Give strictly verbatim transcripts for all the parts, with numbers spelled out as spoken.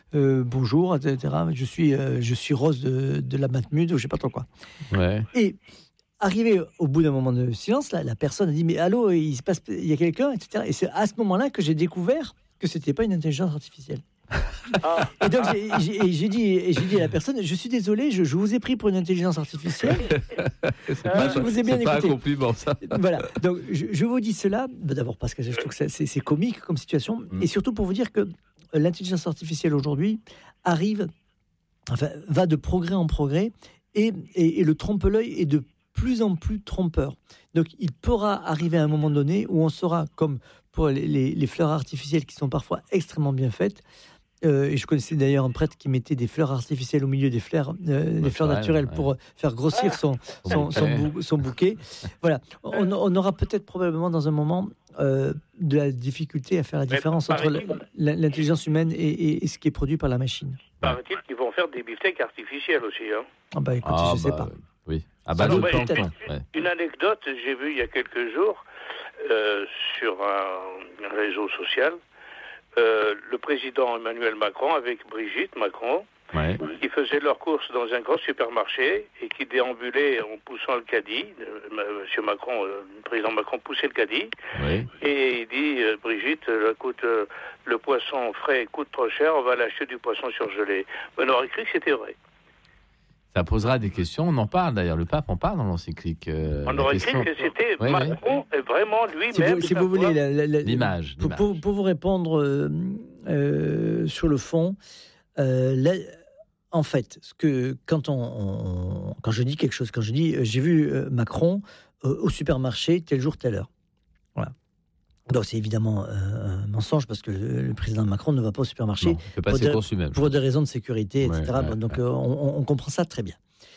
euh, bonjour, et cetera. Je suis, euh, je suis Rose de, de la Matmut, ou je sais pas trop quoi. Ouais. Et arrivé au bout d'un moment de silence, là, la personne a dit mais allô, il se passe, il y a quelqu'un, et cetera. Et c'est à ce moment-là que j'ai découvert que c'était pas une intelligence artificielle. Ah. Et donc j'ai, j'ai, j'ai, dit, et j'ai dit à la personne, je suis désolé, je, je vous ai pris pour une intelligence artificielle. c'est pas, je vous ai bien c'est écouté. Pas un compliment, ça. Voilà. Donc je, je vous dis cela, d'abord parce que je trouve que c'est, c'est, c'est comique comme situation, mm. et surtout pour vous dire que l'intelligence artificielle aujourd'hui arrive, enfin, va de progrès en progrès, et, et, et le trompe-l'œil est de plus en plus trompeur. Donc il pourra arriver à un moment donné où on saura, comme pour les, les, les fleurs artificielles qui sont parfois extrêmement bien faites. Euh, et je connaissais d'ailleurs un prêtre qui mettait des fleurs artificielles au milieu des fleurs, euh, des fleurs naturelles ouais. pour faire grossir son, son, son, bou- son bouquet. Voilà. On, on aura peut-être probablement dans un moment euh, de la difficulté à faire la différence entre la, la, l'intelligence humaine et, et, et ce qui est produit par la machine. Paraît-il qu'ils vont faire des beefsteaks artificiels aussi. Hein. Ah bah écoutez, ah je ne bah, sais pas. Oui. Ah bah, non, une, ouais. une anecdote, j'ai vu il y a quelques jours euh, sur un réseau social. Euh, le président Emmanuel Macron avec Brigitte Macron, ouais. qui faisaient leurs courses dans un grand supermarché et qui déambulaient en poussant le caddie. Euh, Monsieur Macron, euh, le président Macron poussait le caddie, ouais. et il dit euh, Brigitte, euh, écoute, euh, le poisson frais coûte trop cher, on va l'acheter du poisson surgelé. On aurait cru que c'était vrai. Ça posera des questions, on en parle d'ailleurs, le pape en parle dans l'encyclique. Euh, on aurait question... cru que c'était ouais, Macron ouais. vraiment lui-même. Si vous, si vous voulez, la, la, la, l'image. Pour, pour, pour vous répondre euh, euh, sur le fond, euh, la, en fait, ce que, quand, on, on, quand je dis quelque chose, quand je dis euh, j'ai vu euh, Macron euh, au supermarché tel jour, telle heure. Voilà. Donc c'est évidemment euh, un mensonge parce que le, le président Macron ne va pas au supermarché non, il pour, des, pour des raisons de sécurité, et cetera. Ouais, ouais, donc ouais. Euh, on, on comprend ça très bien.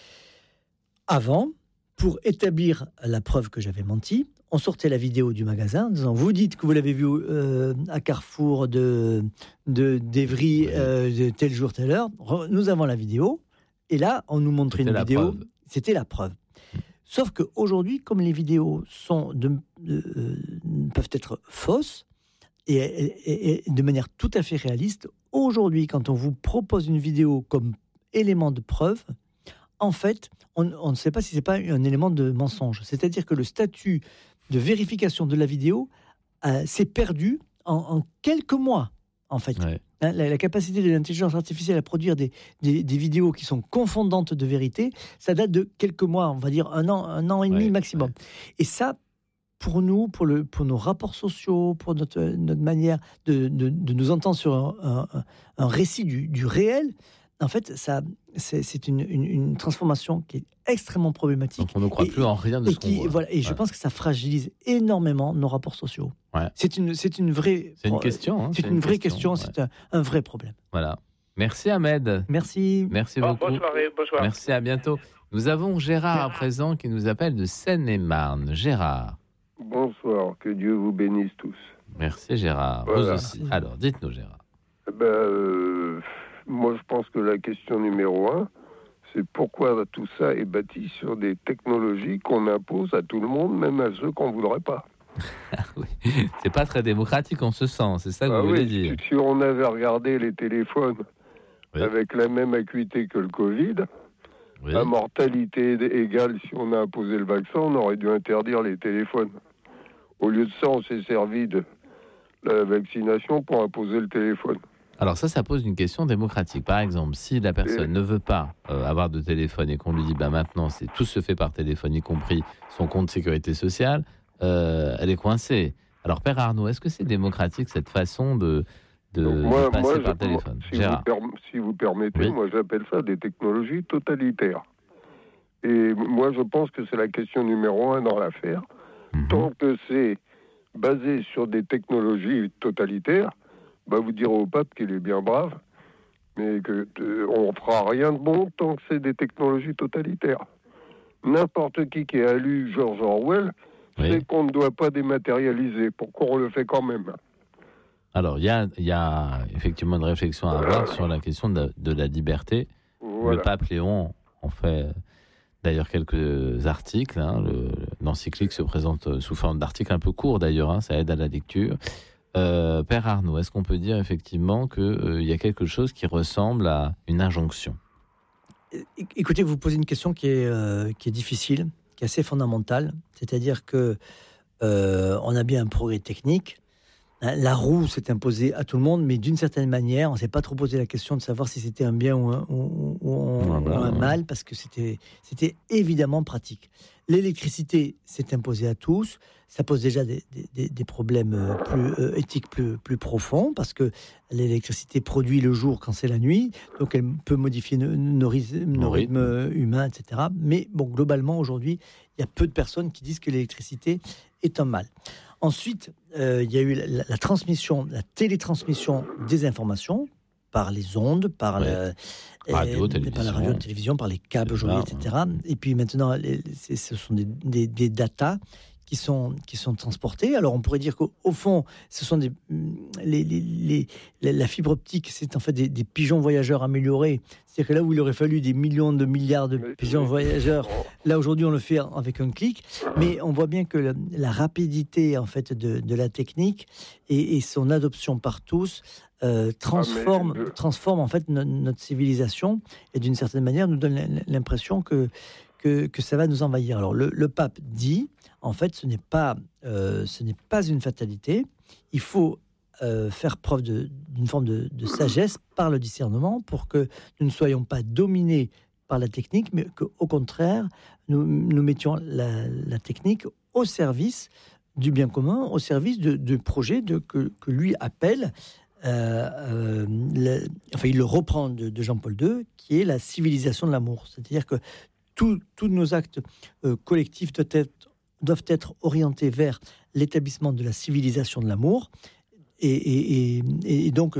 Avant, pour établir la preuve que j'avais menti, on sortait la vidéo du magasin en disant vous dites que vous l'avez vu euh, à Carrefour de, de d'Evry ouais. euh, de tel jour, telle heure. Nous avons la vidéo et là on nous montrait c'était une vidéo. Preuve. C'était la preuve. Sauf qu'aujourd'hui, comme les vidéos sont de, euh, peuvent être fausses et, et, et de manière tout à fait réaliste, aujourd'hui, quand on vous propose une vidéo comme élément de preuve, en fait, on, on ne sait pas si ce n'est pas un élément de mensonge. C'est-à-dire que le statut de vérification de la vidéo euh, s'est perdu en, en quelques mois, en fait. Ouais. La, la capacité de l'intelligence artificielle à produire des, des, des vidéos qui sont confondantes de vérité, ça date de quelques mois, on va dire un an, un an et demi ouais, maximum. Ouais. Et ça, pour nous, pour, le, pour nos rapports sociaux, pour notre, notre manière de, de, de nous entendre sur un, un, un récit du, du réel, en fait, ça, c'est, c'est une, une, une transformation qui est extrêmement problématique. Donc on ne croit et, plus en rien de ce qui, qu'on voit. Voilà, et ouais. je pense que ça fragilise énormément nos rapports sociaux. Ouais. C'est, une, c'est une vraie... C'est une question. Hein, c'est, c'est une, une vraie question, question ouais. c'est un, un vrai problème. Voilà. Merci Ahmed. Merci. Merci bon, beaucoup. Bonne soirée, bonne soirée. Merci, à bientôt. Nous avons Gérard à présent qui nous appelle de Seine-et-Marne. Gérard. Bonsoir, que Dieu vous bénisse tous. Merci Gérard. Voilà. Vous aussi. Alors, dites-nous Gérard. Ben... Euh... Moi, je pense que la question numéro un, c'est pourquoi tout ça est bâti sur des technologies qu'on impose à tout le monde, même à ceux qu'on ne voudrait pas. Oui. C'est pas très démocratique en ce sens, c'est ça que ah vous oui, voulez dire. Si on avait regardé les téléphones oui. avec la même acuité que le Covid, oui. la mortalité égale si on a imposé le vaccin, on aurait dû interdire les téléphones. Au lieu de ça, on s'est servi de la vaccination pour imposer le téléphone. Alors ça, ça pose une question démocratique. Par exemple, si la personne et... ne veut pas euh, avoir de téléphone et qu'on lui dit bah, maintenant, c'est, tout se fait par téléphone, y compris son compte sécurité sociale, euh, elle est coincée. Alors Père Arnaud, est-ce que c'est démocratique cette façon de, de, moi, de passer moi, par je, téléphone si vous, perm- si vous permettez, oui. moi j'appelle ça des technologies totalitaires. Et moi je pense que c'est la question numéro un dans l'affaire. Mm-hmm. Tant que c'est basé sur des technologies totalitaires, bah vous direz au pape qu'il est bien brave, mais que euh, on fera rien de bon tant que c'est des technologies totalitaires. N'importe qui qui a lu George Orwell oui. sait qu'on ne doit pas dématérialiser. Pourquoi on le fait quand même ? Alors, il y a, y a effectivement une réflexion à avoir sur la question de, de la liberté. Voilà. Le pape Léon en fait d'ailleurs quelques articles. Hein, le, l'encyclique se présente sous forme d'articles un peu courts d'ailleurs, hein, ça aide à la lecture. Euh, Père Arnaud, est-ce qu'on peut dire effectivement qu'il euh, y a quelque chose qui ressemble à une injonction ? Écoutez, vous posez une question qui est, euh, qui est difficile, qui est assez fondamentale. C'est-à-dire que euh, on a bien un progrès technique. La roue s'est imposée à tout le monde, mais d'une certaine manière, on ne s'est pas trop posé la question de savoir si c'était un bien ou un, ou, ou, ou, ou un mal, parce que c'était, c'était évidemment pratique. L'électricité s'est imposée à tous. Ça pose déjà des, des, des problèmes plus euh, éthiques plus, plus profonds, parce que l'électricité produit le jour quand c'est la nuit, donc elle peut modifier nos, nos, rythmes, nos rythmes humains, et cetera. Mais bon, globalement, aujourd'hui, il y a peu de personnes qui disent que l'électricité est un mal. Ensuite, euh, il y a eu la, la transmission, la télétransmission des informations par les ondes, par, ouais. la, radio, euh, par la radio, télévision, par les câbles aujourd'hui, et cetera. Et puis maintenant, les, ce sont des, des, des datas qui sont, qui sont transportés. Alors, on pourrait dire qu'au au fond, ce sont des, les, les, les, les, la fibre optique, c'est en fait des, des pigeons voyageurs améliorés. C'est-à-dire que là où il aurait fallu des millions de milliards de pigeons voyageurs, là, aujourd'hui, on le fait avec un clic. Mais on voit bien que la, la rapidité, en fait, de, de la technique et, et son adoption par tous euh, transforme, ah, transforme, en fait, no, notre civilisation et, d'une certaine manière, nous donne l'impression que, que, que ça va nous envahir. Alors, le, le pape dit... En fait, ce n'est pas, euh, ce n'est pas une fatalité. Il faut euh, faire preuve de, d'une forme de, de sagesse par le discernement pour que nous ne soyons pas dominés par la technique, mais qu'au contraire, nous, nous mettions la, la technique au service du bien commun, au service de, de projets de, que, que lui appelle, euh, euh, le, enfin, il le reprend de, de Jean-Paul deux, qui est la civilisation de l'amour. C'est-à-dire que tous nos actes euh, collectifs doivent être doivent être orientés vers l'établissement de la civilisation de l'amour. Et, et, et, et donc,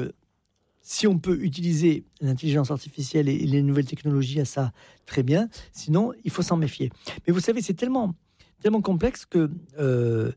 si on peut utiliser l'intelligence artificielle et les nouvelles technologies à ça, très bien. Sinon, il faut s'en méfier. Mais vous savez, c'est tellement, tellement complexe que... Euh,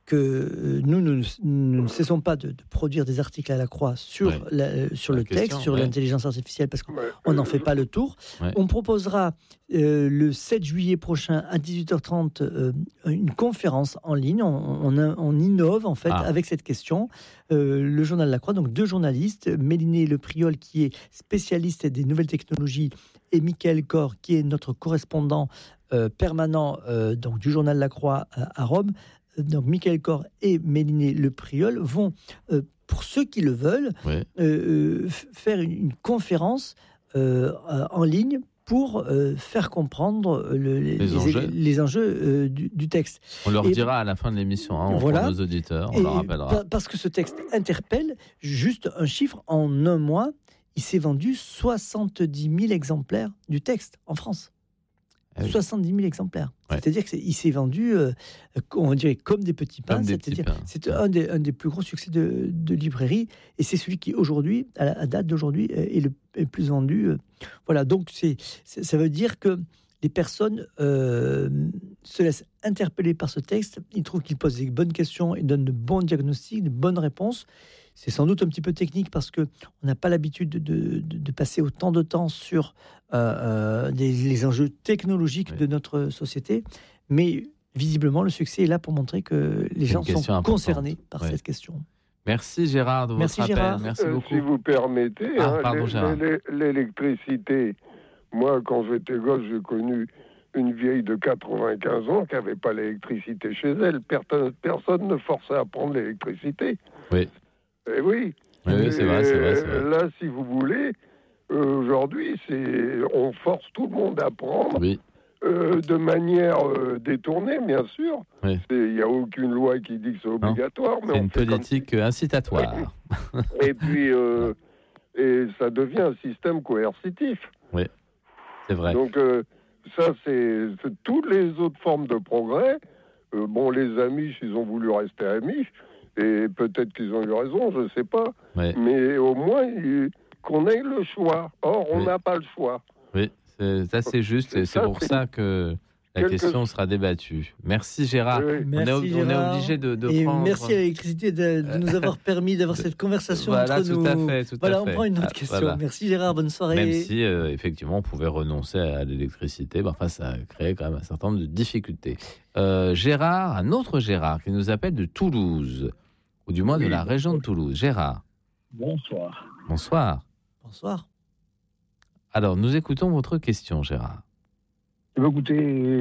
que nous, nous, nous ne cessons pas de, de produire des articles à la croix sur, ouais. la, sur la le question, texte, sur ouais. l'intelligence artificielle, parce qu'on n'en fait pas le tour. Ouais. On proposera euh, le sept juillet prochain à dix-huit heures trente euh, une conférence en ligne. On, on, on innove en fait ah. avec cette question. Euh, le journal La Croix, donc deux journalistes, Méliné Lepriol qui est spécialiste des nouvelles technologies et Michael Cor qui est notre correspondant euh, permanent euh, donc, du journal La Croix euh, à Rome. Donc, Michael Cor et Méliné Lepriol vont, euh, pour ceux qui le veulent, ouais. euh, f- faire une, une conférence euh, en ligne pour euh, faire comprendre le, les, les enjeux, les, les enjeux euh, du, du texte. On leur et, dira à la fin de l'émission, hein, on voilà, prend nos auditeurs, on leur rappellera. Parce que ce texte interpelle, juste un chiffre, en un mois, il s'est vendu soixante-dix mille exemplaires du texte en France. Ah oui. soixante-dix mille exemplaires. Ouais. C'est-à-dire qu'il s'est vendu, euh, on dirait, comme des petits pains. Des c'est-à-dire, petits pains. C'est un des, un des plus gros succès de, de librairie. Et c'est celui qui, aujourd'hui, à la à date d'aujourd'hui, est le, est le plus vendu. Voilà, donc c'est, c'est, ça veut dire que les personnes euh, se laissent interpeller par ce texte. Ils trouvent qu'il pose des bonnes questions et donne de bons diagnostics, de bonnes réponses. C'est sans doute un petit peu technique parce qu'on n'a pas l'habitude de, de, de passer autant de temps sur euh, euh, les, les enjeux technologiques oui. de notre société. Mais visiblement, le succès est là pour montrer que les gens sont importante. concernés par oui. cette question. Merci Gérard de votre Merci, appel. Gérard. Merci euh, beaucoup. Si vous permettez, ah, hein, pardon, l'é- l'é- l'électricité, moi quand j'étais gosse, j'ai connu une vieille de quatre-vingt-quinze ans qui n'avait pas l'électricité chez elle. Personne, personne ne forçait à prendre l'électricité. Oui. Eh oui. Oui, oui c'est, vrai, c'est vrai, c'est vrai. Là, si vous voulez, euh, aujourd'hui, c'est, on force tout le monde à prendre oui. euh, de manière euh, détournée, bien sûr. Il oui. n'y a aucune loi qui dit que c'est obligatoire. Non, mais c'est on une politique comme... incitatoire. Et puis, euh, et ça devient un système coercitif. Oui, c'est vrai. Donc, euh, ça, c'est, c'est toutes les autres formes de progrès. Euh, bon, les Amish, ils ont voulu rester Amish. Et peut-être qu'ils ont eu raison, je ne sais pas. Oui. Mais au moins, il, qu'on ait le choix. Or, on n'a oui. pas le choix. Oui, c'est, ça c'est juste. C'est et c'est ça, pour c'est... ça que la Quelque... question sera débattue. Merci Gérard. Oui. Merci, on, est, Gérard. on est obligé de, de et prendre... merci à l'électricité de, de nous avoir permis d'avoir cette conversation voilà, entre tout nous. À fait, tout voilà, à on fait. prend une autre ah, question. Voilà. Merci Gérard, bonne soirée. Même si, euh, effectivement, on pouvait renoncer à l'électricité, ben, enfin, ça crée quand même un certain nombre de difficultés. Euh, Gérard, un autre Gérard qui nous appelle de Toulouse. ou du moins oui, de la région de Toulouse. Gérard. Bonsoir. Bonsoir. Bonsoir. Alors, nous écoutons votre question, Gérard. Écoutez,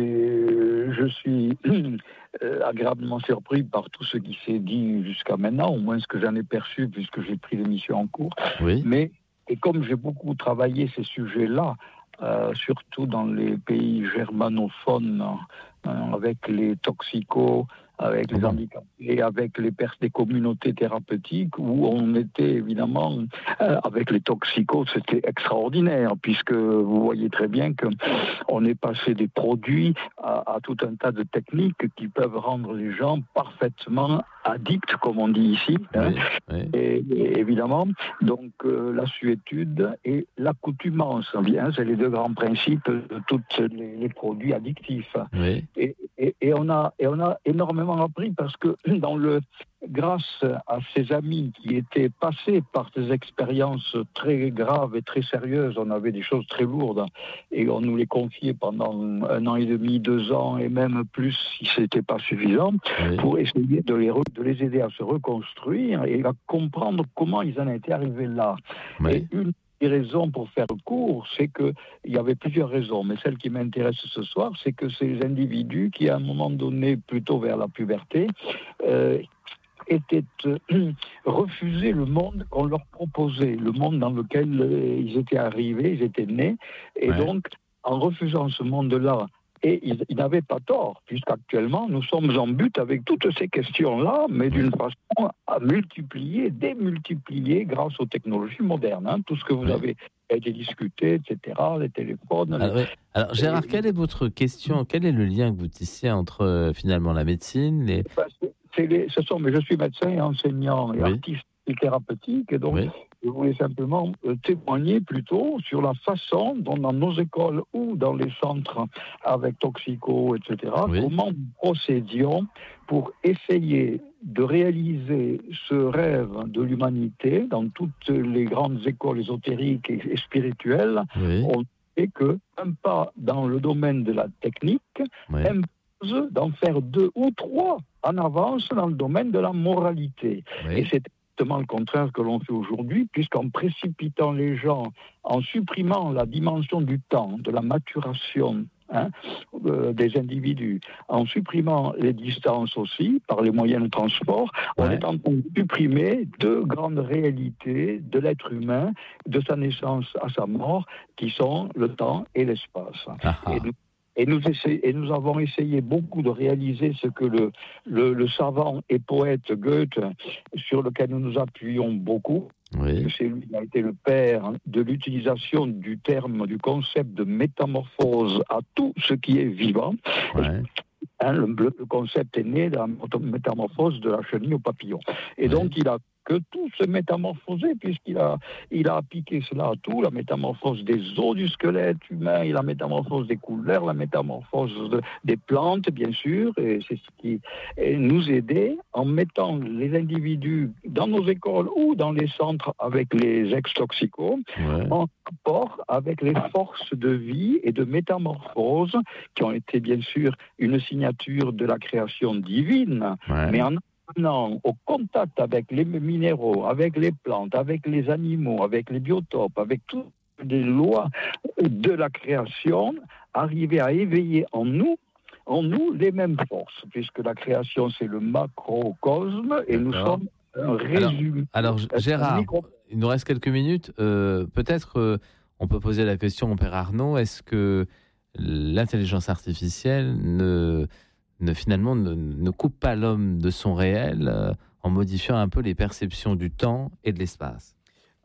je suis agréablement surpris par tout ce qui s'est dit jusqu'à maintenant, au moins ce que j'en ai perçu, puisque j'ai pris l'émission en cours. Oui. Mais, et comme j'ai beaucoup travaillé ces sujets-là, euh, surtout dans les pays germanophones, euh, avec les toxicos, avec les handicapés, avec les pers- des communautés thérapeutiques, où on était évidemment, euh, avec les toxicos, c'était extraordinaire, puisque vous voyez très bien qu'on est passé des produits à, à tout un tas de techniques qui peuvent rendre les gens parfaitement addicts, comme on dit ici. Hein. Oui, oui. Et, et évidemment, donc euh, la suétude et l'accoutumance, bien, c'est les deux grands principes de tous les, les produits addictifs. Oui. Et, et, et, on a, et on a énormément appris parce que dans le, grâce à ces amis qui étaient passés par des expériences très graves et très sérieuses, on avait des choses très lourdes et on nous les confiait pendant un an et demi, deux ans et même plus si ce n'était pas suffisant, oui. pour essayer de les, de les aider à se reconstruire et à comprendre comment ils en étaient arrivés là. Oui. Et une Les raisons pour faire court, c'est qu'il y avait plusieurs raisons, mais celle qui m'intéresse ce soir, c'est que ces individus qui, à un moment donné, plutôt vers la puberté, euh, étaient euh, refusaient le monde qu'on leur proposait, le monde dans lequel euh, ils étaient arrivés, ils étaient nés, et ouais. donc, en refusant ce monde-là, et ils, ils n'avaient pas tort, puisqu'actuellement, nous sommes en but avec toutes ces questions-là, mais d'une façon à multiplier, démultiplier grâce aux technologies modernes. Hein, tout ce que vous oui. avez été discuté, et cetera, les téléphones... Alors, les... oui. Alors Gérard, et... quelle est votre question ? Quel est le lien que vous tissez entre, euh, finalement, la médecine les... Ben, c'est, c'est les, ce sont, mais je suis médecin et enseignant et oui. artiste et thérapeutique, et donc... Oui. Je voulais simplement témoigner plutôt sur la façon dont dans nos écoles ou dans les centres avec toxicos, et cetera, oui. comment nous procédions pour essayer de réaliser ce rêve de l'humanité dans toutes les grandes écoles ésotériques et spirituelles. Oui. On sait qu'un pas dans le domaine de la technique oui. impose d'en faire deux ou trois en avance dans le domaine de la moralité. Oui. Et c'est le contraire que l'on fait aujourd'hui, puisqu'en précipitant les gens, en supprimant la dimension du temps, de la maturation hein, euh, des individus, en supprimant les distances aussi, par les moyens de transport, ouais. on est en train de supprimer deux grandes réalités de l'être humain, de sa naissance à sa mort, qui sont le temps et l'espace. Et nous, Et nous, essa- et nous avons essayé beaucoup de réaliser ce que le, le, le savant et poète Goethe, sur lequel nous nous appuyons beaucoup, oui. c'est lui qui a été le père de l'utilisation du terme, du concept de métamorphose à tout ce qui est vivant. Ouais. Hein, le, le concept est né de la métamorphose de la chenille au papillon. Et ouais. donc, il a que tout se métamorphosait, puisqu'il a, il a appliqué cela à tout, la métamorphose des os du squelette humain, et la métamorphose des couleurs, la métamorphose de, des plantes, bien sûr, et c'est ce qui nous aidait en mettant les individus dans nos écoles ou dans les centres avec les ex-toxicos, ouais. en rapport avec les forces de vie et de métamorphose qui ont été, bien sûr, une signature de la création divine, ouais. mais en Non, au contact avec les minéraux, avec les plantes, avec les animaux, avec les biotopes, avec toutes les lois de la création, arriver à éveiller en nous, en nous les mêmes forces, puisque la création c'est le macrocosme et D'accord. nous sommes un résumé. Alors, alors Gérard, micro... il nous reste quelques minutes. Euh, peut-être euh, on peut poser la question au Père Arnaud, est-ce que l'intelligence artificielle ne... Ne, finalement ne, ne coupe pas l'homme de son réel euh, en modifiant un peu les perceptions du temps et de l'espace.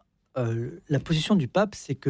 Euh, la position du pape, c'est que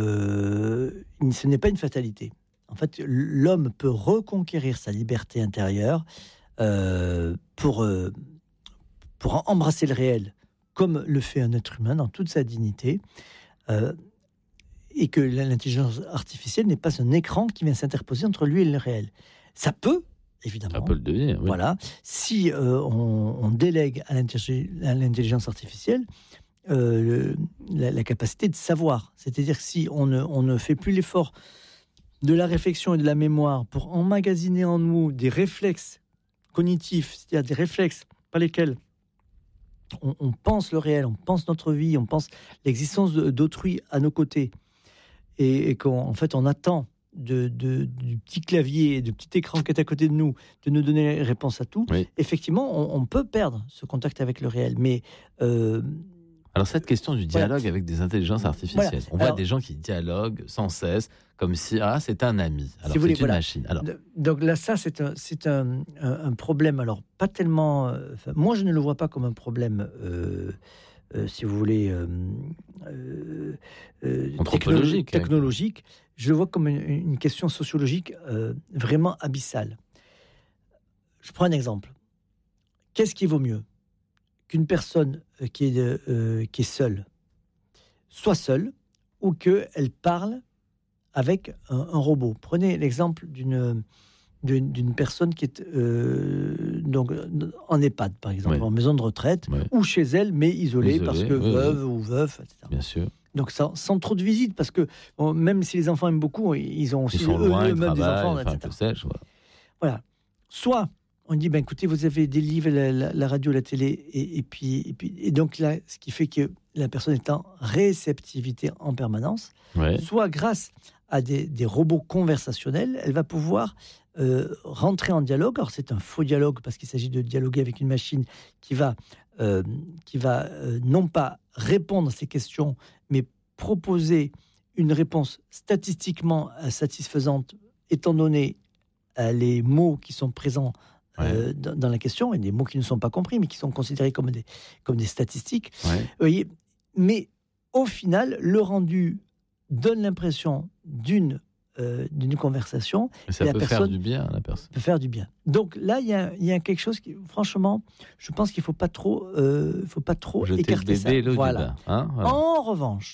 euh, ce n'est pas une fatalité. En fait, l'homme peut reconquérir sa liberté intérieure euh, pour, euh, pour embrasser le réel, comme le fait un être humain dans toute sa dignité, euh, et que l'intelligence artificielle n'est pas un écran qui vient s'interposer entre lui et le réel. Ça peut évidemment. Ça peut le devenir, oui. Voilà. Si euh, on, on délègue à l'intelligence artificielle euh, le, la, la capacité de savoir, c'est-à-dire que si on ne, on ne fait plus l'effort de la réflexion et de la mémoire pour emmagasiner en nous des réflexes cognitifs, c'est-à-dire des réflexes par lesquels on, on pense le réel, on pense notre vie, on pense l'existence de, d'autrui à nos côtés, et, et qu'en fait on attend de, de, du petit clavier, du petit écran qui est à côté de nous, de nous donner les réponses à tout, oui. effectivement, on, on peut perdre ce contact avec le réel. Mais euh, alors cette question du dialogue voilà. avec des intelligences artificielles, voilà. on voit alors, des gens qui dialoguent sans cesse, comme si ah c'est un ami, alors si c'est voulez, une voilà. machine. Alors. Donc là, ça c'est un, c'est un, un, un problème. Alors pas tellement. Euh, moi, je ne le vois pas comme un problème. Euh, euh, si vous voulez, euh, euh, euh, anthropologique, techno- technologique. Je le vois comme une, une question sociologique euh, vraiment abyssale. Je prends un exemple. Qu'est-ce qui vaut mieux qu'une personne qui est, de, euh, qui est seule soit seule ou qu'elle parle avec un, un robot? Prenez l'exemple d'une, d'une, d'une personne qui est euh, donc, en EHPAD, par exemple, oui. en maison de retraite, oui. ou chez elle, mais isolée, isolée parce que oui, veuve oui. ou veuf, et cetera. Bien sûr. Donc sans, sans trop de visites, parce que bon, même si les enfants aiment beaucoup, ils ont aussi ils sont eux, loin, eux-mêmes des enfants, enfin, et cetera. Sais-je, voilà. voilà. Soit on dit, ben écoutez, vous avez des livres, la, la, la radio, la télé, et, et puis, et puis, et donc là, ce qui fait que la personne est en réceptivité en permanence. Ouais. Soit grâce à des, des robots conversationnels, elle va pouvoir euh, rentrer en dialogue. Alors c'est un faux dialogue parce qu'il s'agit de dialoguer avec une machine qui va, euh, qui va euh, non pas répondre à ces questions, mais proposer une réponse statistiquement satisfaisante, étant donné euh, les mots qui sont présents euh, ouais. dans, dans la question, et des mots qui ne sont pas compris, mais qui sont considérés comme des, comme des statistiques. Ouais. Vous voyez, mais au final, le rendu donne l'impression d'une, euh, d'une conversation. Mais ça et la peut personne faire du bien à la personne. peut faire du bien. Donc là, il y a, y a quelque chose qui, franchement, je pense qu'il ne faut pas trop, euh, faut pas trop Jeter écarter le bébé ça. Voilà. Hein, voilà. En revanche,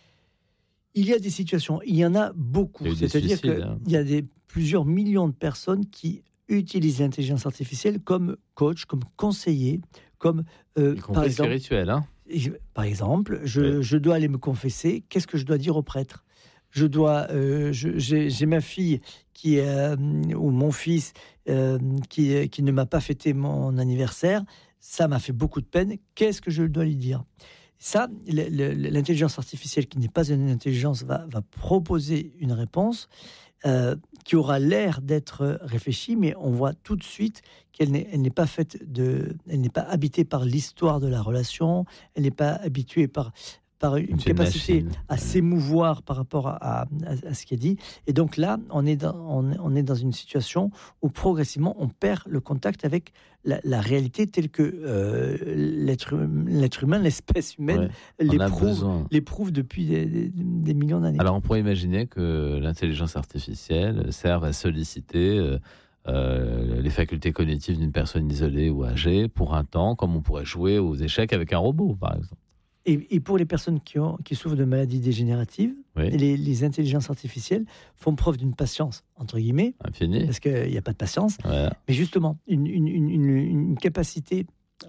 il y a des situations, il y en a beaucoup. Il y a C'est-à-dire qu'il hein. y a des, plusieurs millions de personnes qui utilisent l'intelligence artificielle comme coach, comme conseiller, comme euh, par exemple, spirituel, hein. Par exemple, je, oui. je dois aller me confesser. Qu'est-ce que je dois dire au prêtre ? Je dois, euh, je, j'ai, j'ai ma fille qui euh, ou mon fils euh, qui, qui ne m'a pas fêté mon anniversaire. Ça m'a fait beaucoup de peine. Qu'est-ce que je dois lui dire ? Ça, le, le, l'intelligence artificielle, qui n'est pas une intelligence, va, va proposer une réponse euh, qui aura l'air d'être réfléchie, mais on voit tout de suite qu'elle n'est, elle n'est pas faite de, elle n'est pas habitée par l'histoire de la relation. Elle n'est pas habituée par par une C'est capacité une à s'émouvoir par rapport à, à, à ce qui est dit. Et donc là, on est, dans, on, on est dans une situation où progressivement, on perd le contact avec la, la réalité telle que euh, l'être, l'être humain, l'espèce humaine, ouais, l'éprouve, l'éprouve depuis des, des, des millions d'années. Alors on pourrait imaginer que l'intelligence artificielle serve à solliciter euh, euh, les facultés cognitives d'une personne isolée ou âgée pour un temps, comme on pourrait jouer aux échecs avec un robot, par exemple. Et, et pour les personnes qui, ont, qui souffrent de maladies dégénératives, oui. les, les intelligences artificielles font preuve d'une patience, entre guillemets, Infini. Parce qu'il n'y a pas de patience, ouais. mais justement, une, une, une, une capacité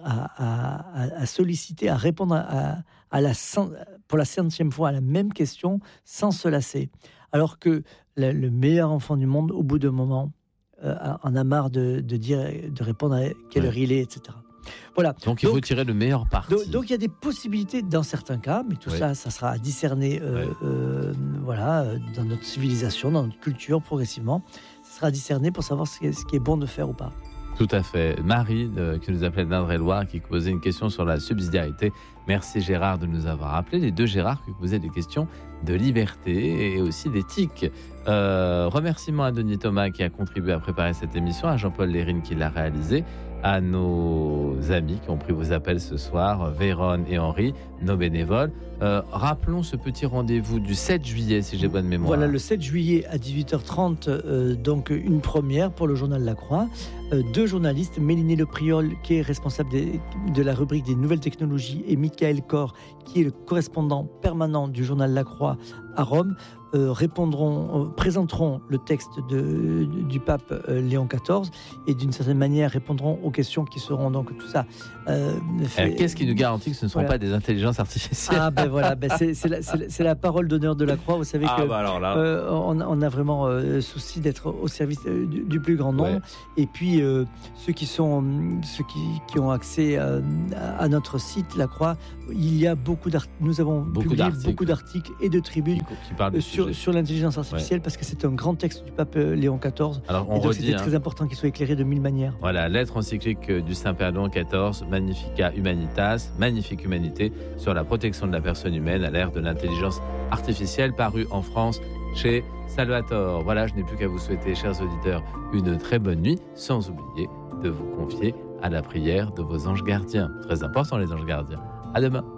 à, à, à solliciter, à répondre à, à la, pour la centième fois à la même question sans se lasser. Alors que le, le meilleur enfant du monde, au bout d'un moment, euh, en a marre de, de, dire, de répondre à quelle ouais. heure il est, et cetera. Voilà. Donc il donc, faut tirer le meilleur parti. Donc, donc il y a des possibilités dans certains cas, mais tout oui. ça, ça sera à discerner euh, oui. euh, voilà, dans notre civilisation, dans notre culture, progressivement. Ça sera à discerner pour savoir ce qui est, ce qui est bon de faire ou pas. Tout à fait. Marie, euh, qui nous appelait d'Indre-et-Loire, qui posait une question sur la subsidiarité. Merci Gérard de nous avoir appelé. Les deux Gérard qui posaient des questions de liberté et aussi d'éthique. Euh, remerciements à Denis Thomas qui a contribué à préparer cette émission, à Jean-Paul Lérine qui l'a réalisé, à nos amis qui ont pris vos appels ce soir, Véronne et Henri, nos bénévoles. Euh, rappelons ce petit rendez-vous du sept juillet, si j'ai bonne mémoire. Voilà, le sept juillet à dix-huit heures trente, euh, donc une première pour le journal La Croix. Euh, deux journalistes, Méliné Le Priol, qui est responsable des, de la rubrique des nouvelles technologies, et Michael Cor, qui est le correspondant permanent du journal La Croix à Rome, euh, répondront, euh, présenteront le texte de, du pape euh, Léon quatorze et d'une certaine manière répondront aux questions qui seront donc tout ça. Euh, fait... Alors, qu'est-ce qui nous garantit que ce ne sont voilà. pas des intelligences artificielles? Ah ben voilà, ben c'est, c'est, la, c'est, la, c'est la parole d'honneur de la Croix. Vous savez ah que bah alors là. euh, on, on a vraiment euh, souci d'être au service euh, du, du plus grand nombre. Ouais. Et puis euh, ceux qui sont ceux qui, qui ont accès à, à notre site La Croix, il y a beaucoup d'articles. Nous avons beaucoup publié d'articles. beaucoup d'articles et de tribunes qui parlent sur, sur l'intelligence artificielle ouais. parce que c'est un grand texte du pape Léon quatorze. Alors on et donc redit, c'était hein. très important qu'il soit éclairé de mille manières. Voilà, lettre encyclique du Saint-Père Léon quatorze, Magnificat Humanitas, magnifique humanité sur la protection de la personne humaine à l'ère de l'intelligence artificielle, paru en France chez Salvator. Voilà, je n'ai plus qu'à vous souhaiter, chers auditeurs, une très bonne nuit, sans oublier de vous confier à la prière de vos anges gardiens. Très important, les anges gardiens. À demain.